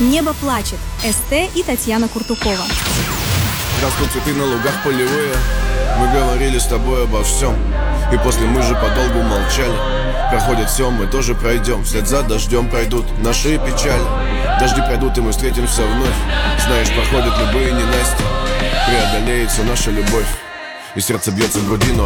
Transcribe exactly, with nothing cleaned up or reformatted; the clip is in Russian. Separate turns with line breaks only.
«Небо плачет», СТ и Татьяна Куртукова.
Растут цветы на лугах полевые. Мы говорили с тобой обо всем, и после мы же подолгу молчали. Проходит все, мы тоже пройдем. Вслед за дождем пройдут наши печали. Дожди пройдут, и мы встретимся вновь. Знаешь, проходят любые ненасти. Преодолеется наша любовь, и сердце бьется в груди, но